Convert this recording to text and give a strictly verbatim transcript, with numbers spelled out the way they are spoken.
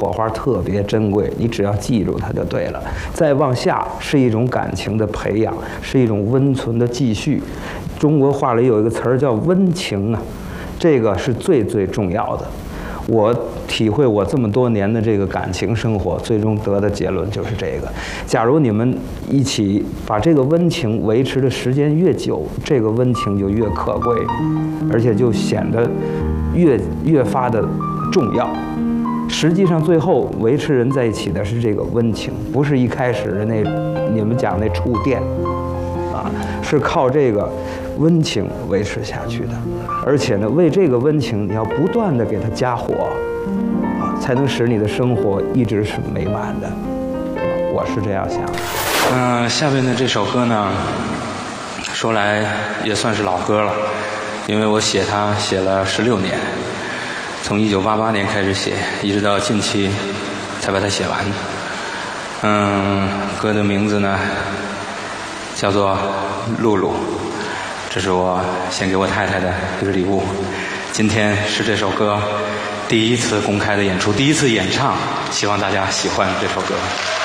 火花特别珍贵，你只要记住它就对了。再往下是一种感情的培养，是一种温存的继续。中国话里有一个词儿叫温情啊，这个是最最重要的。我体会我这么多年的这个感情生活，最终得的结论就是这个。假如你们一起把这个温情维持的时间越久，这个温情就越可贵，而且就显得越越发的重要。实际上，最后维持人在一起的是这个温情，不是一开始的那你们讲那触电啊，是靠这个温情维持下去的。而且呢，为这个温情，你要不断的给它加火，啊，才能使你的生活一直是美满的。我是这样想的。 嗯、呃，下面的这首歌呢，说来也算是老歌了，因为我写它写了十六年，从一九八八年开始写，一直到近期才把它写完。嗯，歌的名字呢叫做《露露》。这是我献给我太太的一个礼物。今天是这首歌第一次公开的演出，第一次演唱，希望大家喜欢这首歌。